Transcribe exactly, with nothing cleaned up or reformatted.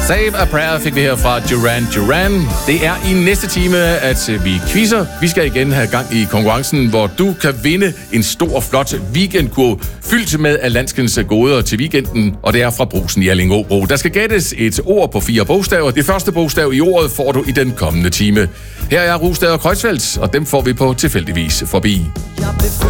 Save a Prayer fik vi her fra Duran Duran. Det er i næste time, at vi quizzer. Vi skal igen have gang i konkurrencen, hvor du kan vinde en stor, flot weekendkurv fyldt med alskens goder til weekenden, og det er fra Brugsen i Allingåbro. Der skal gættes et ord på fire bogstaver. Det første bogstav i ordet får du i den kommende time. Her er Rustad og Kreuzfeldt, og dem får vi på tilfældigvis forbi.